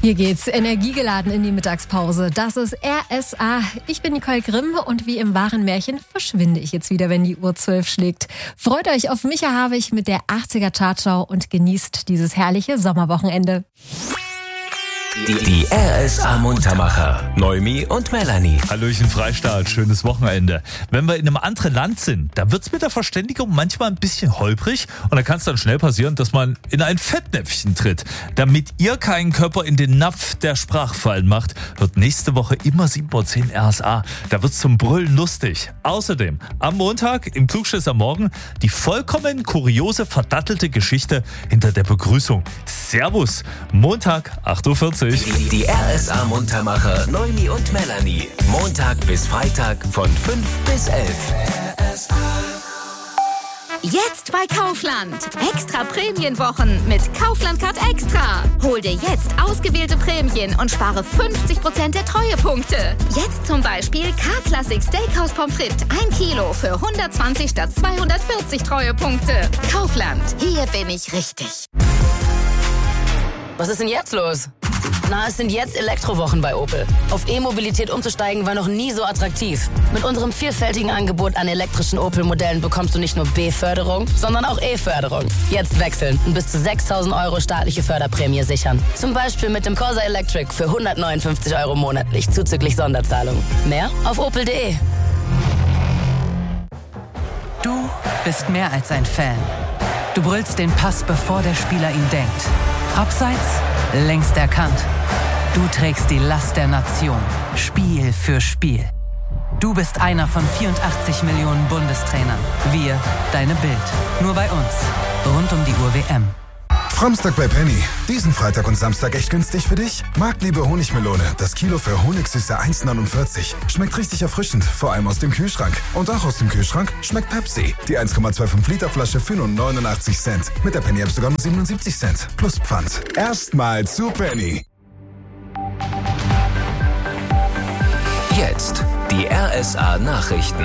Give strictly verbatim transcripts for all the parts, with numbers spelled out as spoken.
Hier geht's energiegeladen in die Mittagspause. Das ist R S A. Ich bin Nicole Grimm und wie im wahren Märchen verschwinde ich jetzt wieder, wenn die Uhr zwölf schlägt. Freut euch auf Micha Harwig mit der achtziger Chartschau und genießt dieses herrliche Sommerwochenende. Die, die R S A-Muntermacher, Noemi und Melanie. Hallöchen Freistaat, schönes Wochenende. Wenn wir in einem anderen Land sind, da wird's mit der Verständigung manchmal ein bisschen holprig und da kann es dann schnell passieren, dass man in ein Fettnäpfchen tritt. Damit ihr keinen Körper in den Napf der Sprachfallen macht, wird nächste Woche immer sieben Uhr zehn R S A. Da wird's zum Brüllen lustig. Außerdem am Montag im Klugscheißer Morgen die vollkommen kuriose, verdattelte Geschichte hinter der Begrüßung. Servus, Montag, acht Uhr vierzig. Die, die R S A-Muntermacher, Noemi und Melanie. Montag bis Freitag von fünf bis elf. Jetzt bei Kaufland. Extra Prämienwochen mit Kaufland Card Extra. Hol dir jetzt ausgewählte Prämien und spare fünfzig Prozent der Treuepunkte. Jetzt zum Beispiel K-Classic Steakhouse Pommes frites ein Kilo für hundertzwanzig statt zweihundertvierzig Treuepunkte. Kaufland. Hier bin ich richtig. Was ist denn jetzt los? Na, es sind jetzt Elektrowochen bei Opel. Auf E-Mobilität umzusteigen war noch nie so attraktiv. Mit unserem vielfältigen Angebot an elektrischen Opel-Modellen bekommst du nicht nur B-Förderung, sondern auch E-Förderung. Jetzt wechseln und bis zu sechstausend Euro staatliche Förderprämie sichern. Zum Beispiel mit dem Corsa Electric für hundertneunundfünfzig Euro monatlich zuzüglich Sonderzahlung. Mehr auf opel punkt de. Du bist mehr als ein Fan. Du brüllst den Pass, bevor der Spieler ihn denkt. Abseits, längst erkannt. Du trägst die Last der Nation, Spiel für Spiel. Du bist einer von vierundachtzig Millionen Bundestrainern. Wir, deine Bild. Nur bei uns. Rund um die Uhr W M. Framstag bei Penny. Diesen Freitag und Samstag echt günstig für dich? Marktliebe Honigmelone. Das Kilo für Honigsüße eins Komma neunundvierzig. Schmeckt richtig erfrischend, vor allem aus dem Kühlschrank. Und auch aus dem Kühlschrank schmeckt Pepsi. Die eins Komma fünfundzwanzig Liter Flasche für nur neunundachtzig Cent. Mit der Penny-App sogar nur siebenundsiebzig Cent. Plus Pfand. Erstmal zu Penny. Jetzt die R S A-Nachrichten.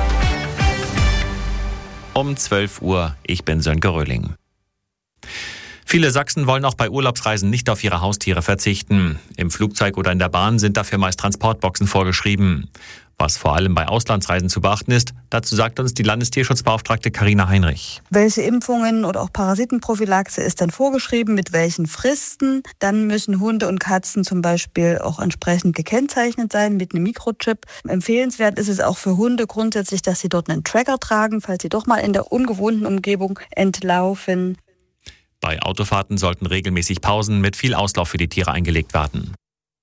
Um zwölf Uhr, ich bin Sönke Röhling. Viele Sachsen wollen auch bei Urlaubsreisen nicht auf ihre Haustiere verzichten. Im Flugzeug oder in der Bahn sind dafür meist Transportboxen vorgeschrieben. Was vor allem bei Auslandsreisen zu beachten ist, dazu sagt uns die Landestierschutzbeauftragte Carina Heinrich. Welche Impfungen oder auch Parasitenprophylaxe ist dann vorgeschrieben, mit welchen Fristen? Dann müssen Hunde und Katzen zum Beispiel auch entsprechend gekennzeichnet sein mit einem Mikrochip. Empfehlenswert ist es auch für Hunde grundsätzlich, dass sie dort einen Tracker tragen, falls sie doch mal in der ungewohnten Umgebung entlaufen. Bei Autofahrten sollten regelmäßig Pausen mit viel Auslauf für die Tiere eingelegt werden.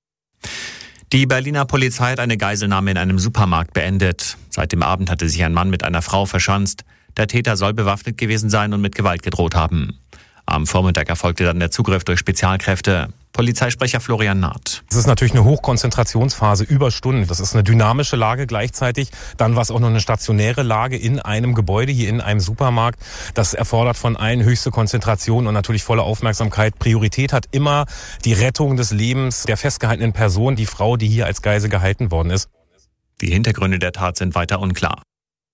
Die Berliner Polizei hat eine Geiselnahme in einem Supermarkt beendet. Seit dem Abend hatte sich ein Mann mit einer Frau verschanzt. Der Täter soll bewaffnet gewesen sein und mit Gewalt gedroht haben. Am Vormittag erfolgte dann der Zugriff durch Spezialkräfte. Polizeisprecher Florian Naht. Es ist natürlich eine Hochkonzentrationsphase über Stunden. Das ist eine dynamische Lage gleichzeitig. Dann war es auch noch eine stationäre Lage in einem Gebäude, hier in einem Supermarkt. Das erfordert von allen höchste Konzentration und natürlich volle Aufmerksamkeit. Priorität hat immer die Rettung des Lebens der festgehaltenen Person, die Frau, die hier als Geisel gehalten worden ist. Die Hintergründe der Tat sind weiter unklar.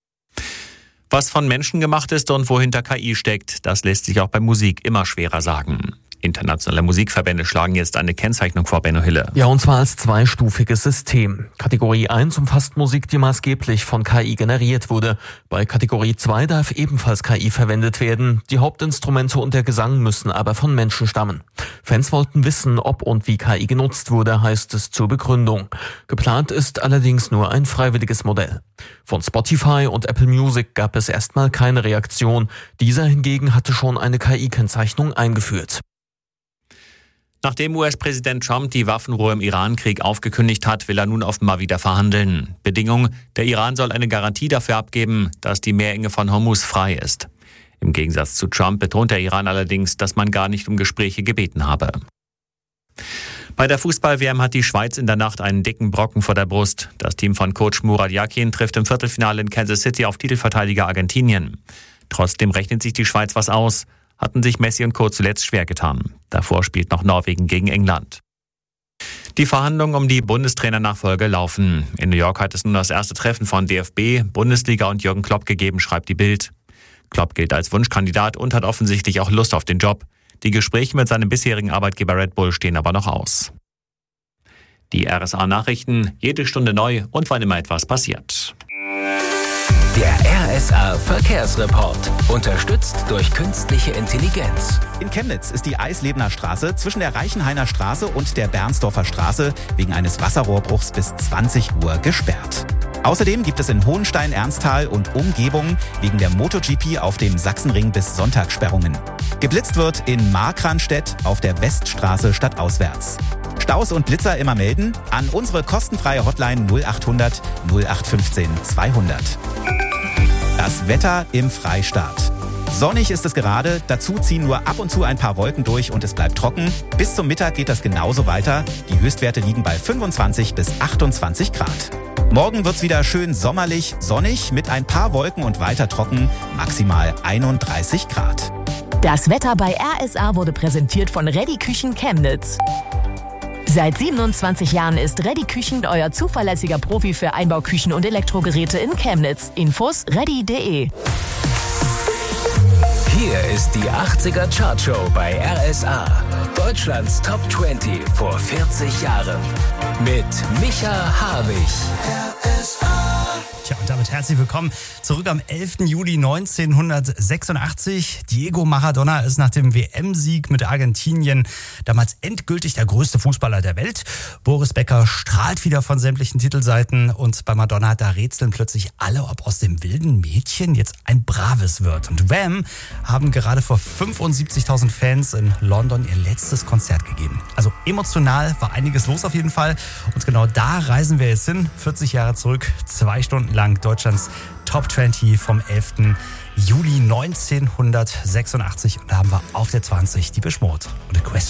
Was von Menschen gemacht ist und wohinter K I steckt, das lässt sich auch bei Musik immer schwerer sagen. Internationale Musikverbände schlagen jetzt eine Kennzeichnung vor, Benno Hille. Ja, und zwar als zweistufiges System. Kategorie eins umfasst Musik, die maßgeblich von K I generiert wurde. Bei Kategorie zwei darf ebenfalls K I verwendet werden. Die Hauptinstrumente und der Gesang müssen aber von Menschen stammen. Fans wollten wissen, ob und wie K I genutzt wurde, heißt es zur Begründung. Geplant ist allerdings nur ein freiwilliges Modell. Von Spotify und Apple Music gab es erstmal keine Reaktion. Dieser hingegen hatte schon eine K I-Kennzeichnung eingeführt. Nachdem U S-Präsident Trump die Waffenruhe im Iran-Krieg aufgekündigt hat, will er nun offenbar wieder verhandeln. Bedingung: Der Iran soll eine Garantie dafür abgeben, dass die Meerenge von Hormuz frei ist. Im Gegensatz zu Trump betont der Iran allerdings, dass man gar nicht um Gespräche gebeten habe. Bei der Fußball-W M hat die Schweiz in der Nacht einen dicken Brocken vor der Brust. Das Team von Coach Murat Yakin trifft im Viertelfinale in Kansas City auf Titelverteidiger Argentinien. Trotzdem rechnet sich die Schweiz was aus. Hatten sich Messi und Co. zuletzt schwer getan. Davor spielt noch Norwegen gegen England. Die Verhandlungen um die Bundestrainernachfolge laufen. In New York hat es nun das erste Treffen von D F B, Bundesliga und Jürgen Klopp gegeben, schreibt die Bild. Klopp gilt als Wunschkandidat und hat offensichtlich auch Lust auf den Job. Die Gespräche mit seinem bisherigen Arbeitgeber Red Bull stehen aber noch aus. Die R S A-Nachrichten, jede Stunde neu und wann immer etwas passiert. Der R S A-Verkehrsreport, unterstützt durch künstliche Intelligenz. In Chemnitz ist die Eislebener Straße zwischen der Reichenhainer Straße und der Bernsdorfer Straße wegen eines Wasserrohrbruchs bis zwanzig Uhr gesperrt. Außerdem gibt es in Hohenstein, Ernsthal und Umgebung wegen der MotoGP auf dem Sachsenring bis Sonntag Sperrungen. Geblitzt wird in Markranstädt auf der Weststraße stadtauswärts. Staus und Blitzer immer melden an unsere kostenfreie Hotline null achthundert null acht fünfzehn zweihundert. Das Wetter im Freistaat. Sonnig ist es gerade, dazu ziehen nur ab und zu ein paar Wolken durch und es bleibt trocken. Bis zum Mittag geht das genauso weiter. Die Höchstwerte liegen bei fünfundzwanzig bis achtundzwanzig Grad. Morgen wird's wieder schön sommerlich, sonnig mit ein paar Wolken und weiter trocken, maximal einunddreißig Grad. Das Wetter bei R S A wurde präsentiert von Reddy Küchen Chemnitz. Seit siebenundzwanzig Jahren ist Reddy Küchen euer zuverlässiger Profi für Einbauküchen und Elektrogeräte in Chemnitz. Infos reddy punkt de. Hier ist die achtziger Chartshow bei R S A. Deutschlands Top zwanzig vor vierzig Jahren. Mit Micha Habich. R S A. Tja, und damit herzlich willkommen zurück am elften Juli neunzehnhundertsechsundachtzig. Diego Maradona ist nach dem W M-Sieg mit Argentinien damals endgültig der größte Fußballer der Welt. Boris Becker strahlt wieder von sämtlichen Titelseiten und bei Madonna, da rätseln plötzlich alle, ob aus dem wilden Mädchen jetzt ein braves wird. Und Wham haben gerade vor fünfundsiebzigtausend Fans in London ihr letztes Konzert gegeben. Also emotional war einiges los auf jeden Fall. Und genau da reisen wir jetzt hin, vierzig Jahre zurück, zwei Stunden lang Deutschlands Top zwanzig vom elften Juli neunzehnhundertsechsundachtzig. Und da haben wir auf der zwanzig die Depeche Mode und The Question.